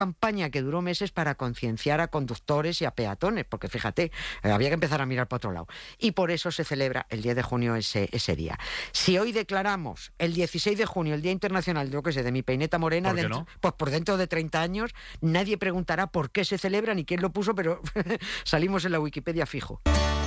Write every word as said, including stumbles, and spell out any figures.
campaña que duró meses para concienciar a conductores y a peatones, porque fíjate, eh, había que empezar a mirar para otro lado. Y por eso se celebra el diez de junio ese, ese día. Si hoy declaramos el dieciséis de junio el Día Internacional, yo qué sé, de mi peineta morena, ¿Por qué dentro, no? pues por dentro de treinta años, nadie preguntará por qué se celebra ni quién lo puso, pero salimos en la Wikipedia fijo.